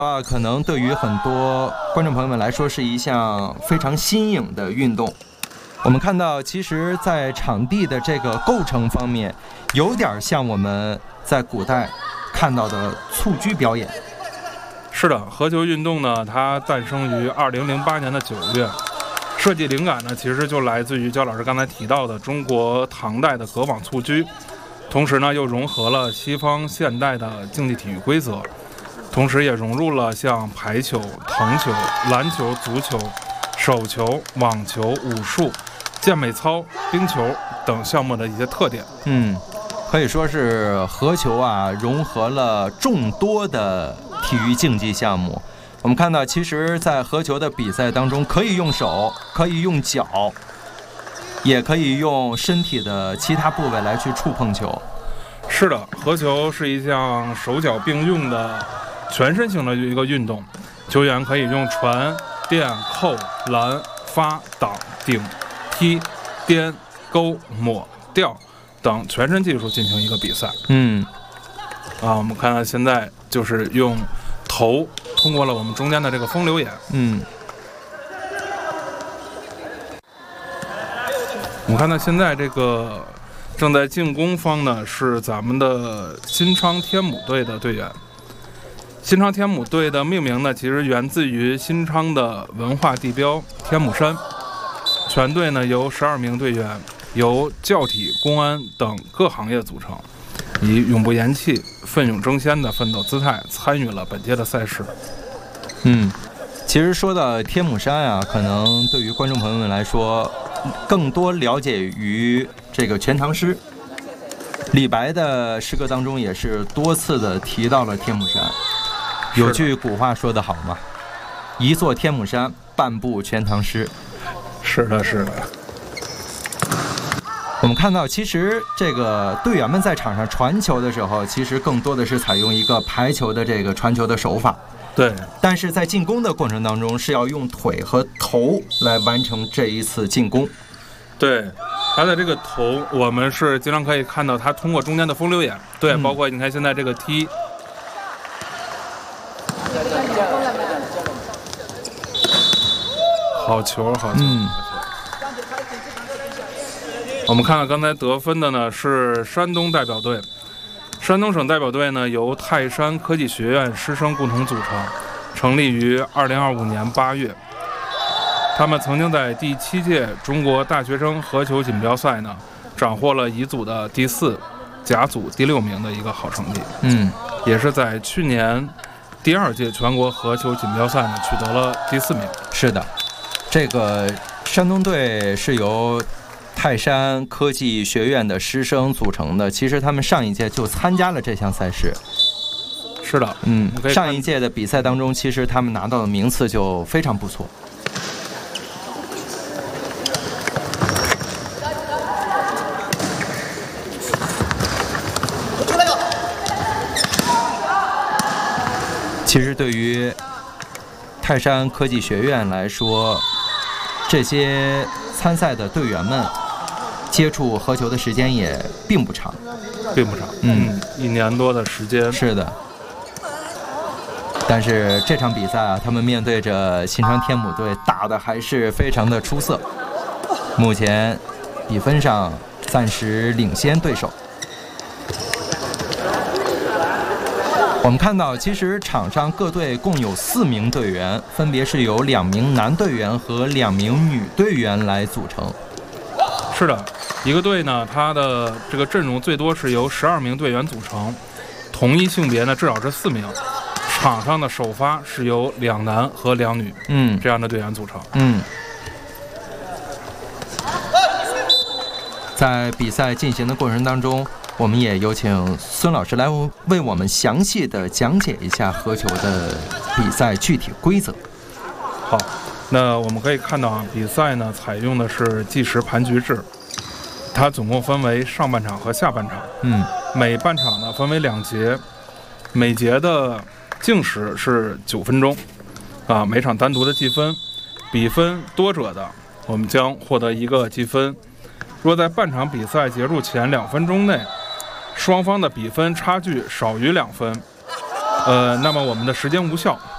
可能对于很多观众朋友们来说是一项非常新颖的运动。我们看到，其实在场地的这个构成方面，有点像我们在古代看到的蹴鞠表演。 是的，合球运动呢，它诞生于2008年的9月，设计灵感呢，其实就来自于焦老师刚才提到的中国唐代的隔网蹴鞠，同时呢，又融合了西方现代的竞技体育规则。同时也融入了像排球、藤球、篮球、足球、手球、网球、武术、健美操、冰球等项目的一些特点。 可以说是合球融合了众多的体育竞技项目。我们看到，其实在合球的比赛当中，可以用手，可以用脚，也可以用身体的其他部位来去触碰球。 是的，合球是一项手脚并用的全身性的一个运动，球员可以用传、垫、扣、拦、发、挡、顶、踢、颠、勾、抹、吊等全身技术进行一个比赛。我们看到现在就是用头通过了我们中间的这个风流眼。我们看到现在这个正在进攻方呢是咱们的新昌天母队的队员。新昌天母队的命名呢，其实源自于新昌的文化地标天母山。全队呢由12名队员，由教体、公安等各行业组成，以永不言弃、奋勇争先的奋斗姿态参与了本届的赛事。 其实说到天母山可能对于观众朋友们来说，更多了解于这个全唐诗。李白的诗歌当中也是多次的提到了天母山。有句古话说得好嘛，一座天母山，半部全唐诗。 是的。 我们看到，其实这个队员们在场上传球的时候，其实更多的是采用一个排球的这个传球的手法。 对， 但是在进攻的过程当中，是要用腿和头来完成这一次进攻。 对，他的这个头，我们是经常可以看到他通过中间的风流眼。对，包括你看现在这个踢。好球。我们看看刚才得分的呢是山东代表队。山东省代表队呢由泰山科技学院师生共同组成，成立于2025年8月。他们曾经在第7届中国大学生合球锦标赛呢斩获了乙组的第4，甲组第6名的一个好成绩。也是在去年第2届全国合球锦标赛呢取得了第4名。 是的，这个山东队是由泰山科技学院的师生组成的。其实他们上一届就参加了这项赛事。 是的， 上一届的比赛当中，其实他们拿到的名次就非常不错。其实对于泰山科技学院来说，这些参赛的队员们接触合球的时间也并不长。1 年多的时间。 是的。但是这场比赛他们面对着新昌天母队打得还是非常的出色。目前比分上暂时领先对手。我们看到，其实场上各队共有4名队员，分别是由2名男队员和2名女队员来组成。 是的，一个队呢，它的这个阵容最多是由12名队员组成，同一性别呢至少是4名。场上的首发是由2男和2女，这样的队员组成。 在比赛进行的过程当中，我们也有请孙老师来为我们详细的讲解一下合球的比赛具体规则。 好，那我们可以看到比赛呢采用的是计时盘局制，它总共分为上半场和下半场。每半场呢分为2节，每节的净时是9分钟，每场单独的计分，比分多者的我们将获得1个积分。若在半场比赛结束前2分钟内，双方的比分差距少于2分，那么我们的时间无效，